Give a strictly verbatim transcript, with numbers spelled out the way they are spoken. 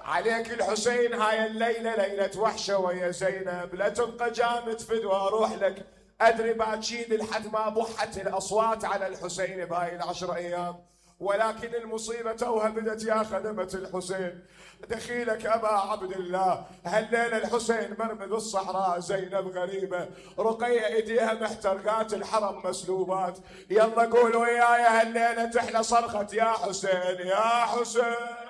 عليك الحسين هاي الليلة ليلة وحشة ويا زينب، لا تبقى جامد فدوى اروح لك، ادري باكيد لحد ما بحت الاصوات على الحسين بهاي العشر ايام، ولكن المصيبة توها بدت يا خدمة الحسين. دخيلك أبا عبد الله، هالليلة الحسين مرمي بالصحراء، زينب غريبة، رقية إيديها محترقات، الحرم مسلوبات. يلا قولوا وياي هالليلة تحلى صرخة يا حسين يا حسين.